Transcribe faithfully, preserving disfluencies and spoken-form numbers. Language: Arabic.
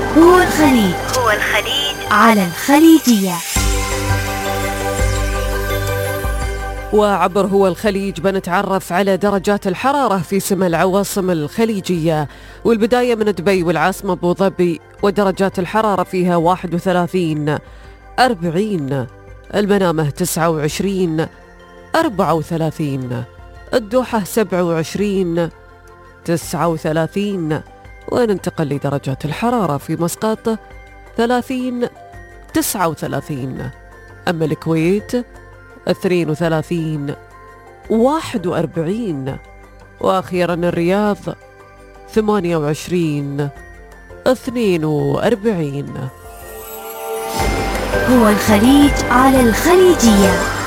هو الخليج هو الخليج على الخليجية. وعبر هو الخليج بنتعرف على درجات الحرارة في سما العواصم الخليجية، والبداية من دبي والعاصمة أبو ظبي، ودرجات الحرارة فيها واحد وثلاثين أربعين، المنامة تسعة وعشرين أربعة وثلاثين، الدوحة سبعة وعشرين تسعة وثلاثين، وننتقل لدرجات الحرارة في مسقط ثلاثين تسعة وثلاثين، أما الكويت اثنين وثلاثين واحد وأربعين، وأخيرا الرياض ثمانية وعشرين اثنين وأربعين. هو الخليج على الخليجية.